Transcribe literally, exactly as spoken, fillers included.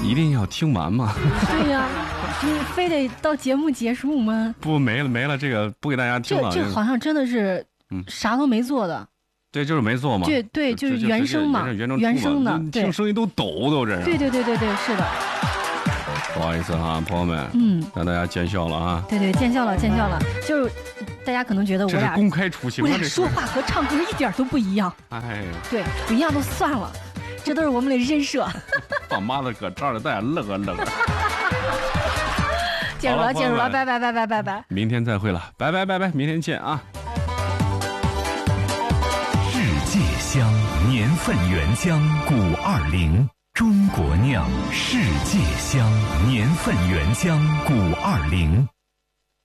一定要听完吗？ 对呀、啊，你非得到节目结束吗？ 不，没了没了，这个不给大家听了。 这这好像真的是，嗯，啥都没做的。 对，就是没做嘛。 对对， 就就是原声嘛， 原原声的， 听声音都抖都这。 对对对对对，是的。 不好意思哈，朋友们， 嗯， 让大家见笑了啊。 对对，见笑了，见笑了。就是大家可能觉得我俩公开处刑， 我俩说话和唱歌一点都不一样。 哎， 对，不一样都算了，这都是我们的人设。 爸妈的搁这儿了，大家乐啊乐啊。 介入了，介入了，拜拜拜拜拜拜。 明天再会了，拜拜拜拜，明天见啊。 世界香年份原浆古二零，中国酿世界香年份原浆古二零。